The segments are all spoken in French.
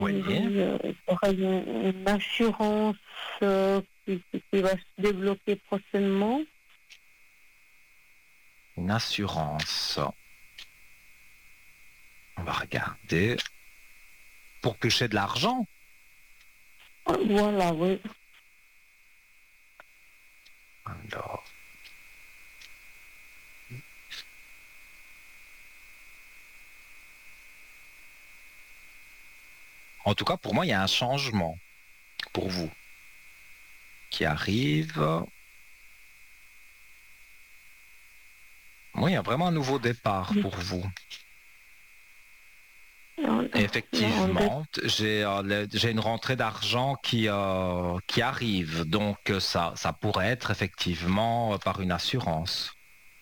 Oui. Il y aura une assurance qui va se débloquer prochainement. Une assurance. On va regarder. Pour piocher de l'argent. Voilà, oui. Alors. En tout cas, pour moi, il y a un changement pour vous qui arrive. Oui, il y a vraiment un nouveau départ pour vous. Effectivement, j'ai une rentrée d'argent qui arrive, donc ça pourrait être effectivement par une assurance.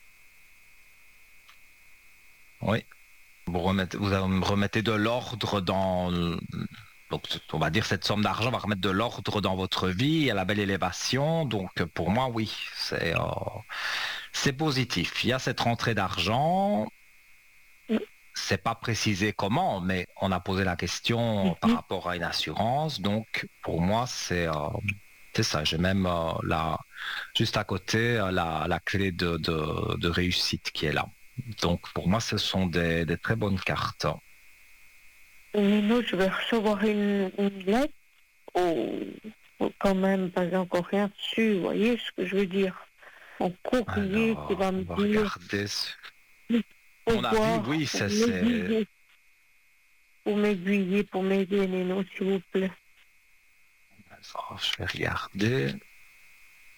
Oui, vous me remettez de l'ordre dans... Donc, on va dire cette somme d'argent va remettre de l'ordre dans votre vie, à la belle élévation. Donc, pour moi, oui, c'est positif. Il y a cette rentrée d'argent. C'est pas précisé comment, mais on a posé la question par rapport à une assurance. Donc, pour moi, c'est ça. J'ai même juste à côté la clé de réussite qui est là. Donc, pour moi, ce sont des très bonnes cartes. Nino, je vais recevoir une lettre, quand même, pas encore rien dessus, vous voyez ce que je veux dire? En courrier qui va me dire... On a vu, oui, c'est... Pour m'aiguiller, pour m'aider, Nino, s'il vous plaît. Alors, je vais regarder.